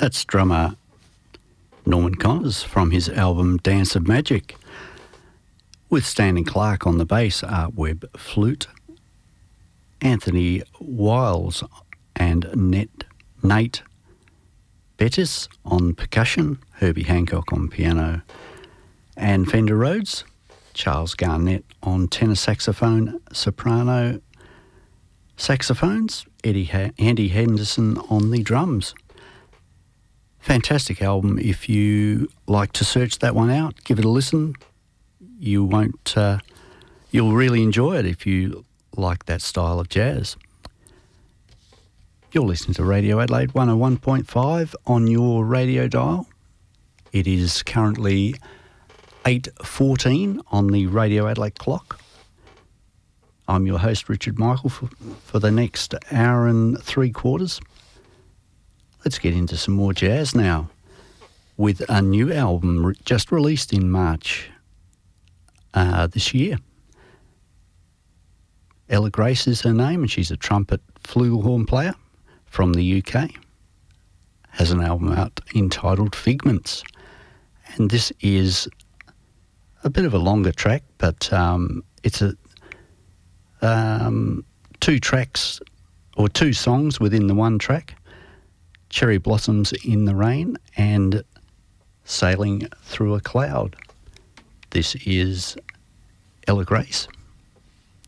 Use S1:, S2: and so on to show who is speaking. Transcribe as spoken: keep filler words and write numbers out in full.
S1: That's drummer Norman Connors from his album Dance of Magic, with Stanley Clark on the bass, Art Webb flute, Anthony Wiles and Net, Nate Bettis on percussion, Herbie Hancock on piano, and Fender Rhodes, Charles Garnett on tenor saxophone, soprano saxophones, Eddie ha- Andy Henderson on the drums. Fantastic album. If you like to search that one out, give it a listen. You won't, uh, you'll really enjoy it if you like that style of jazz. You're listening to Radio Adelaide one oh one point five on your radio dial. It is currently eight fourteen on the Radio Adelaide clock. I'm your host, Richard Michael, for, for the next hour and three quarters. Let's get into some more jazz now with a new album re- just released in March uh, this year. Ella Grace is her name, and she's a trumpet flugelhorn player from the U K. Has an album out entitled Figments. And this is a bit of a longer track, but um, it's a um, two tracks or two songs within the one track. Cherry Blossoms in the Rain and Sailing Through a Cloud. This is Ella Grace.